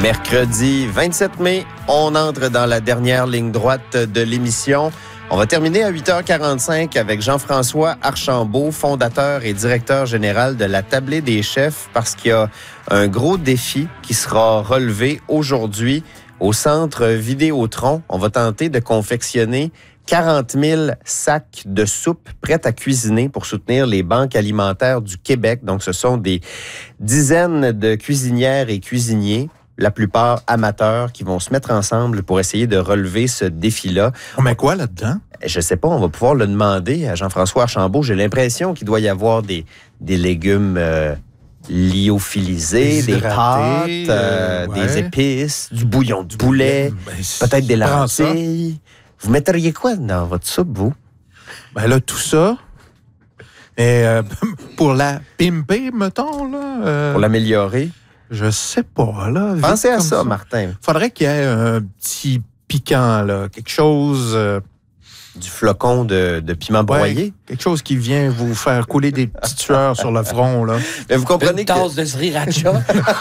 Mercredi 27 mai, on entre dans la dernière ligne droite de l'émission. On va terminer à 8h45 avec Jean-François Archambault, fondateur et directeur général de la Tablée des chefs, parce qu'il y a un gros défi qui sera relevé aujourd'hui au centre Vidéotron. On va tenter de confectionner 40 000 sacs de soupe prêts à cuisiner pour soutenir les banques alimentaires du Québec. Donc, ce sont des dizaines de cuisinières et cuisiniers, la plupart amateurs, qui vont se mettre ensemble pour essayer de relever ce défi-là. On met quoi là-dedans? Je sais pas, on va pouvoir le demander à Jean-François Archambault. J'ai l'impression qu'il doit y avoir des légumes lyophilisés, des pâtes, des épices, du bouillon de poulet, peut-être des lentilles. Vous metteriez quoi dans votre soupe, vous? Ben là, tout ça. Et pour la pimper, mettons, là. Pour l'améliorer? Je sais pas, là. Pensez à ça, Martin. Faudrait qu'il y ait un petit piquant, là. Quelque chose... Du flocon de piment broyé? Ouais, quelque chose qui vient vous faire couler des petites sueurs sur le front, là. Mais vous comprenez une tasse de sriracha.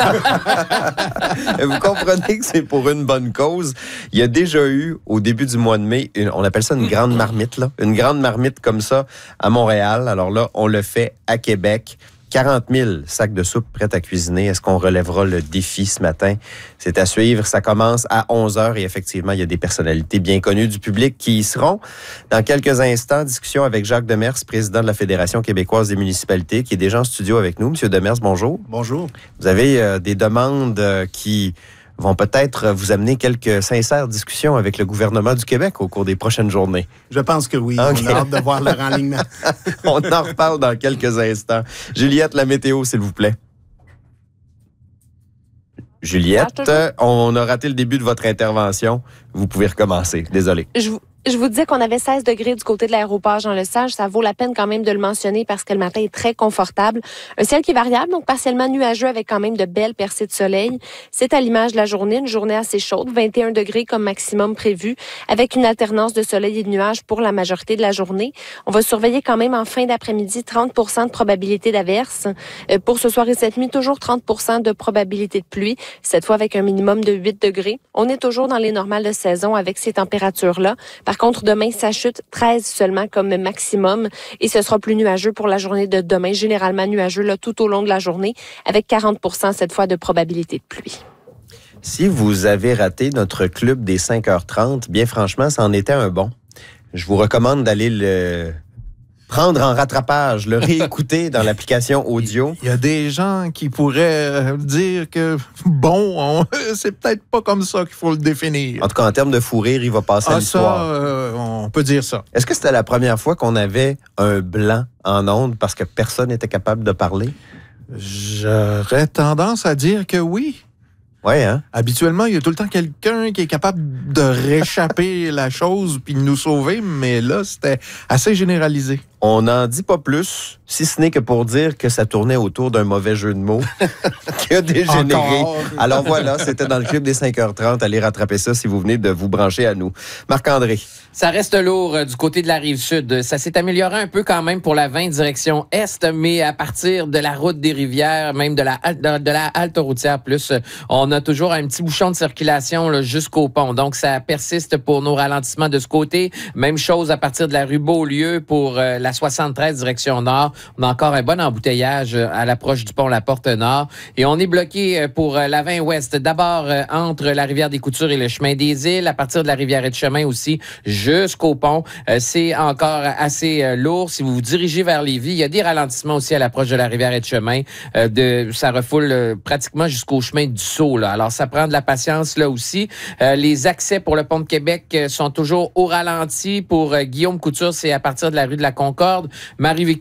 Vous comprenez que c'est pour une bonne cause. Il y a déjà eu, au début du mois de mai, on appelle ça une grande marmite, là. Une grande marmite comme ça à Montréal. Alors là, on le fait à Québec. 40 000 sacs de soupe prêts à cuisiner. Est-ce qu'on relèvera le défi ce matin? C'est à suivre. Ça commence à 11h et effectivement, il y a des personnalités bien connues du public qui y seront. Dans quelques instants, discussion avec Jacques Demers, président de la Fédération québécoise des municipalités, qui est déjà en studio avec nous. Monsieur Demers, bonjour. Bonjour. Vous avez des demandes qui vont peut-être vous amener quelques sincères discussions avec le gouvernement du Québec au cours des prochaines journées. Je pense que oui. Okay. On a hâte de voir leur enlignement. On en reparle dans quelques instants. Juliette, la météo, s'il vous plaît. Juliette, on a raté le début de votre intervention. Vous pouvez recommencer. Désolé. Je vous disais qu'on avait 16 degrés du côté de l'aéroport Jean-Lesage. Ça vaut la peine quand même de le mentionner parce que le matin est très confortable. Un ciel qui est variable, donc partiellement nuageux avec quand même de belles percées de soleil. C'est à l'image de la journée, une journée assez chaude, 21 degrés comme maximum prévu, avec une alternance de soleil et de nuages pour la majorité de la journée. On va surveiller quand même en fin d'après-midi 30 % de probabilité d'averse. Pour ce soir et cette nuit, toujours 30 % de probabilité de pluie, cette fois avec un minimum de 8 degrés. On est toujours dans les normales de saison avec ces températures-là. Par contre, demain, ça chute 13 seulement comme maximum et ce sera plus nuageux pour la journée de demain, généralement nuageux là, tout au long de la journée, avec 40 % cette fois de probabilité de pluie. Si vous avez raté notre club des 5h30, bien franchement, ça en était un bon. Je vous recommande d'aller le prendre en rattrapage, le réécouter dans l'application audio. Il y a des gens qui pourraient dire que, c'est peut-être pas comme ça qu'il faut le définir. En tout cas, en termes de fou rire, il va passer à l'histoire. Ça, on peut dire ça. Est-ce que c'était la première fois qu'on avait un blanc en ondes parce que personne n'était capable de parler? J'aurais tendance à dire que oui. Oui, hein? Habituellement, il y a tout le temps quelqu'un qui est capable de réchapper la chose puis de nous sauver, mais là, c'était assez généralisé. On n'en dit pas plus, si ce n'est que pour dire que ça tournait autour d'un mauvais jeu de mots qui a dégénéré. Encore. Alors voilà, c'était dans le club des 5h30. Allez rattraper ça si vous venez de vous brancher à nous. Marc-André. Ça reste lourd du côté de la Rive-Sud. Ça s'est amélioré un peu quand même pour la 20 direction Est, mais à partir de la route des Rivières, même de la halte routière plus, on a toujours un petit bouchon de circulation là, jusqu'au pont. Donc, ça persiste pour nos ralentissements de ce côté. Même chose à partir de la rue Beaulieu pour la 73 direction Nord. On a encore un bon embouteillage à l'approche du pont La Porte Nord. Et on est bloqué pour la 20 Ouest. D'abord, entre la rivière des Coutures et le chemin des Îles, à partir de la rivière Etchemin aussi, jusqu'au pont. C'est encore assez lourd. Si vous vous dirigez vers Lévis, il y a des ralentissements aussi à l'approche de la rivière Etchemin. Ça refoule pratiquement jusqu'au chemin du Sceau. Là. Alors, ça prend de la patience là aussi. Les accès pour le pont de Québec sont toujours au ralenti. Pour Guillaume Couture, c'est à partir de la rue de la Concorde. Marie-Victoire